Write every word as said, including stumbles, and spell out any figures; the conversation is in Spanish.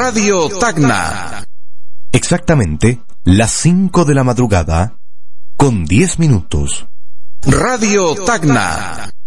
Radio Tacna. Exactamente las cinco de la madrugada con diez minutos. Radio Tacna.